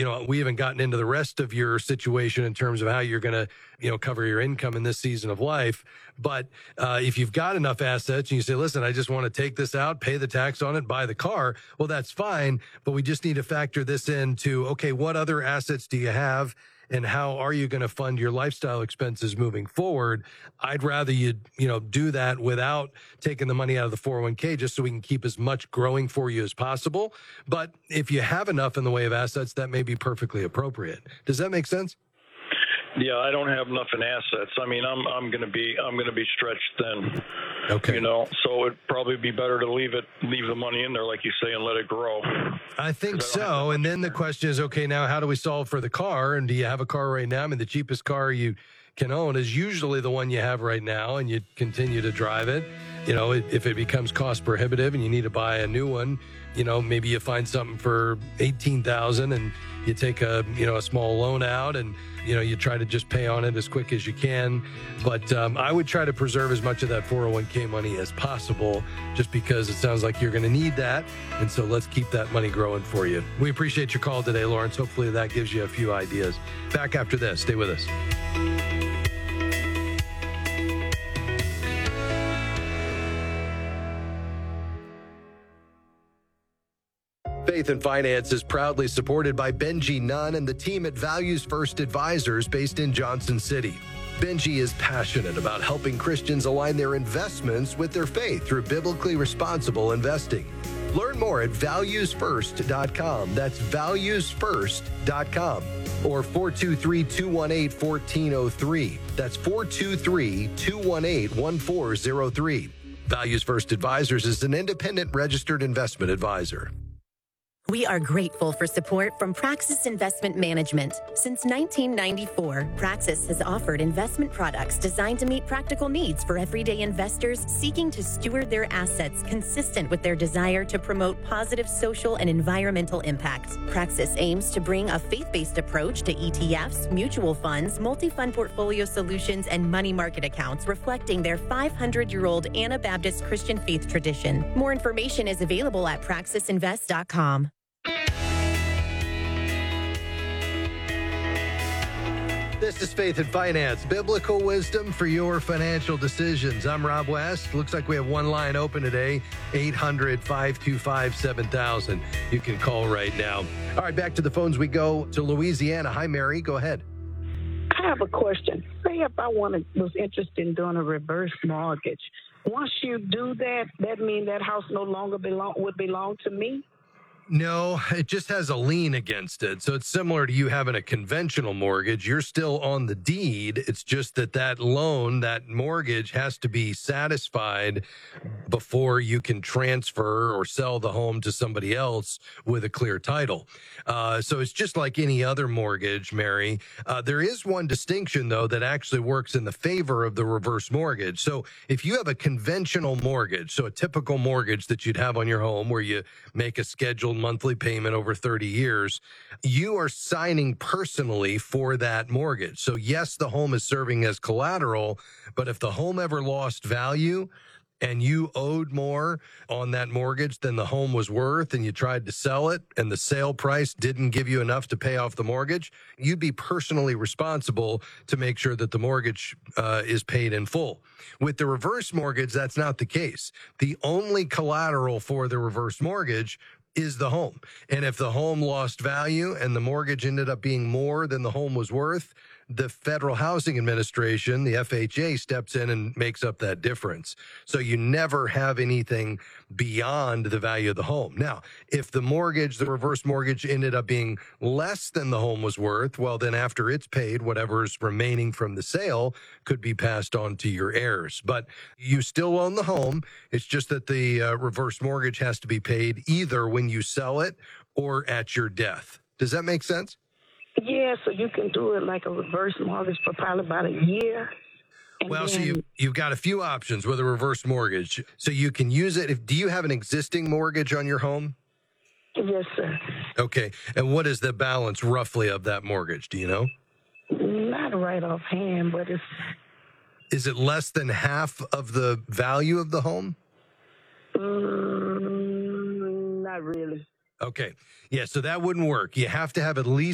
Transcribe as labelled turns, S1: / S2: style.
S1: we haven't gotten into the rest of your situation in terms of how you're going to, cover your income in this season of life. But if you've got enough assets and you say, listen, I just want to take this out, pay the tax on it, buy the car, well, that's fine. But we just need to factor this into, okay, what other assets do you have? And how are you going to fund your lifestyle expenses moving forward? I'd rather you do that without taking the money out of the 401k, just so we can keep as much growing for you as possible. But if you have enough in the way of assets, that may be perfectly appropriate. Does that make sense?
S2: Yeah, I don't have enough in assets. I mean, I'm going to be stretched thin.
S1: Okay.
S2: So it'd probably be better to leave the money in there, like you say, and let it grow.
S1: I think so. And then the question is, okay, now how do we solve for the car? And do you have a car right now? I mean, the cheapest car you can own is usually the one you have right now, and you continue to drive it. If it becomes cost prohibitive and you need to buy a new one, maybe you find something for $18,000 and you take a small loan out and, you try to just pay on it as quick as you can. But I would try to preserve as much of that 401k money as possible, just because it sounds like you're going to need that. And so let's keep that money growing for you. We appreciate your call today, Lawrence. Hopefully that gives you a few ideas. Back after this. Stay with us. Faith and Finance is proudly supported by Benji Nunn and the team at Values First Advisors based in Johnson City. Benji is passionate about helping Christians align their investments with their faith through biblically responsible investing. Learn more at valuesfirst.com. That's valuesfirst.com. Or 423-218-1403. That's 423-218-1403. Values First Advisors is an independent registered investment advisor.
S3: We are grateful for support from Praxis Investment Management. Since 1994, Praxis has offered investment products designed to meet practical needs for everyday investors seeking to steward their assets consistent with their desire to promote positive social and environmental impact. Praxis aims to bring a faith-based approach to ETFs, mutual funds, multi-fund portfolio solutions, and money market accounts, reflecting their 500-year-old Anabaptist Christian faith tradition. More information is available at praxisinvest.com.
S1: This is Faith and Finance, biblical wisdom for your financial decisions. I'm Rob West. Looks like we have one line open today, 800-525-7000. You can call right now. All right, back to the phones we go to Louisiana. Hi, Mary. Go ahead.
S4: I have a question. Say if I was interested in doing a reverse mortgage, once you do that, that means that house no longer would belong to me?
S1: No, it just has a lien against it. So it's similar to you having a conventional mortgage. You're still on the deed. It's just that loan, that mortgage has to be satisfied before you can transfer or sell the home to somebody else with a clear title. So it's just like any other mortgage, Mary. There is one distinction, though, that actually works in the favor of the reverse mortgage. So if you have a conventional mortgage, so a typical mortgage that you'd have on your home where you make a scheduled monthly payment over 30 years, you are signing personally for that mortgage. So yes, the home is serving as collateral, but if the home ever lost value and you owed more on that mortgage than the home was worth and you tried to sell it and the sale price didn't give you enough to pay off the mortgage, you'd be personally responsible to make sure that the mortgage is paid in full. With the reverse mortgage, that's not the case. The only collateral for the reverse mortgage is the home. And if the home lost value and the mortgage ended up being more than the home was worth, the Federal Housing Administration, the FHA, steps in and makes up that difference. So you never have anything beyond the value of the home. Now, if the mortgage, the reverse mortgage, ended up being less than the home was worth, well, then after it's paid, whatever's remaining from the sale could be passed on to your heirs. But you still own the home. It's just that the reverse mortgage has to be paid either when you sell it or at your death. Does that make sense?
S4: Yeah, so you can do it like a reverse mortgage for probably about a year.
S1: Well, so you've got a few options with a reverse mortgage. So you can use it. Do you have an existing mortgage on your home?
S4: Yes, sir.
S1: Okay. And what is the balance roughly of that mortgage? Do you know?
S4: Not right offhand, but it's...
S1: Is it less than half of the value of the home?
S4: Not really.
S1: Okay. Yeah, so that wouldn't work. You have to have at least